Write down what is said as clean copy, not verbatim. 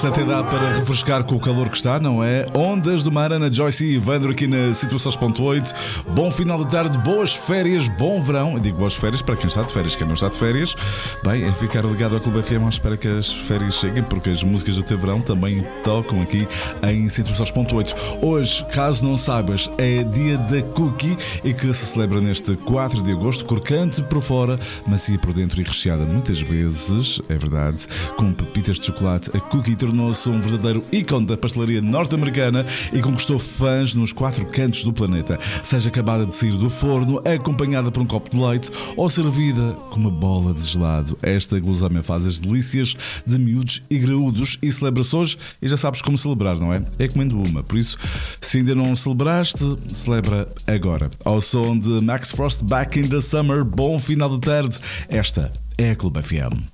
Até dá para refrescar com o calor que está, não é? Ondas do mar, Ana Joyce e Evandro aqui na Situações.8. Bom final de tarde, boas férias, bom verão. Eu digo boas férias para quem está de férias, quem não está de férias. Bem, é ficar ligado ao Clube FM à espera que as férias cheguem, porque as músicas do teu verão também tocam aqui em Situações.8. Hoje, caso não saibas, é dia da cookie e que se celebra neste 4 de agosto, crocante por fora, macia por dentro e recheada muitas vezes, é verdade, com pepitas de chocolate. A cookie tornou-se um verdadeiro ícone da pastelaria norte-americana e conquistou fãs nos 4 cantos do planeta. Seja acabada de sair do forno, acompanhada por um copo de leite ou servida com uma bola de gelado, esta guloseima faz as delícias de miúdos e graúdos e celebra-se hoje e já sabes como celebrar, não é? É comendo uma. Por isso, se ainda não celebraste, celebra agora. Ao som de Max Frost, Back in the Summer, bom final de tarde. Esta é a Clube FM.